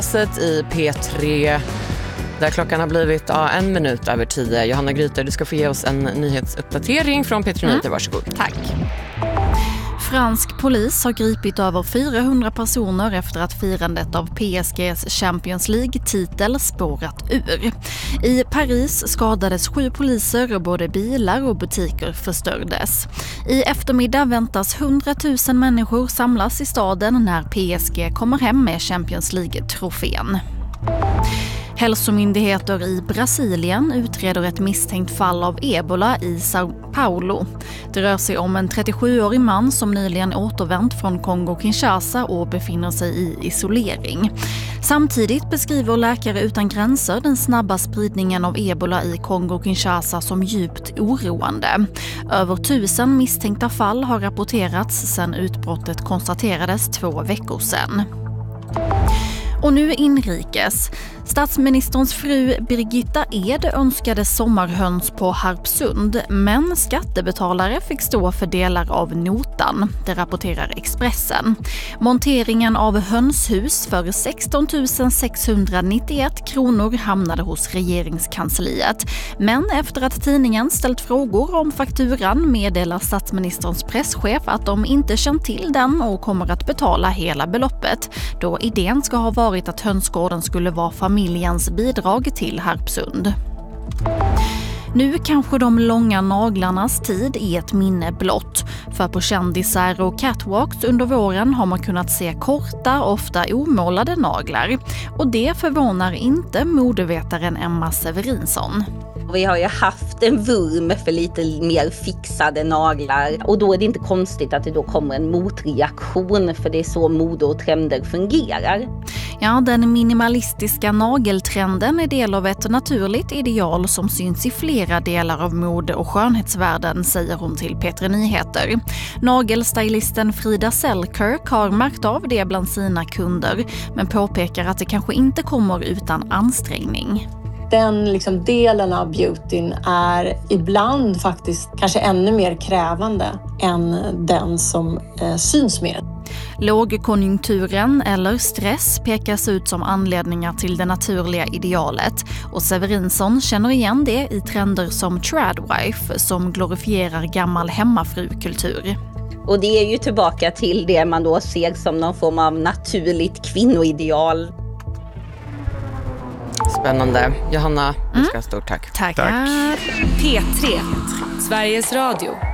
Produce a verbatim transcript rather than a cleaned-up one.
I P tre där klockan har blivit ja, en minut över tio. Johanna Gryter, du ska få ge oss en nyhetsuppdatering från P tre Nyheter. Mm. Varsågod. Tack. Fransk polis har gripit över fyrahundra personer efter att firandet av P S G:s Champions League-titel spårat ur. I Paris skadades sju poliser och både bilar och butiker förstördes. I eftermiddag väntas hundratusen människor samlas i staden när P S G kommer hem med Champions League-trofén. Hälsomyndigheter i Brasilien utreder ett misstänkt fall av ebola i Sao Paulo. Det rör sig om en trettiosjuårig man som nyligen återvänt från Kongo-Kinshasa och befinner sig i isolering. Samtidigt beskriver Läkare utan gränser den snabba spridningen av ebola i Kongo-Kinshasa som djupt oroande. Över tusen misstänkta fall har rapporterats sedan utbrottet konstaterades två veckor sedan. Och nu inrikes. Statsministerns fru Birgitta Ed önskade sommarhöns på Harpsund, men skattebetalare fick stå för delar av notan. Det rapporterar Expressen. Monteringen av hönshus för sexton tusen sexhundranittioett kronor hamnade hos regeringskansliet. Men efter att tidningen ställt frågor om fakturan meddelar statsministerns presschef att de inte känt till den och kommer att betala hela beloppet, då idén ska ha varit att hönsgården skulle vara familjens bidrag till Harpsund. Nu kanske de långa naglarnas tid är ett minne blott. För på kändisar och catwalks under våren har man kunnat se korta, ofta omålade naglar. Och det förvånar inte modevetaren Emma Severinsson. Vi har ju haft en vurm för lite mer fixade naglar och då är det inte konstigt att det då kommer en motreaktion, för det är så mode och trender fungerar. Ja, den minimalistiska nageltrenden är del av ett naturligt ideal som syns i flera delar av mode- och skönhetsvärlden, säger hon till P tre Nyheter. Nagelstylisten Frida Selkirk har märkt av det bland sina kunder, men påpekar att det kanske inte kommer utan ansträngning. Den liksom delen av beautyn är ibland faktiskt kanske ännu mer krävande än den som eh, syns mer. Lågkonjunkturen eller stress pekas ut som anledningar till det naturliga idealet, och Severinsson känner igen det i trender som tradwife som glorifierar gammal hemmafrukultur. Och det är ju tillbaka till det man då ser som någon form av naturligt kvinnoideal. Spännande. Johanna, du ska ha stort tack. Tackar. Tack. P tre, Sveriges Radio.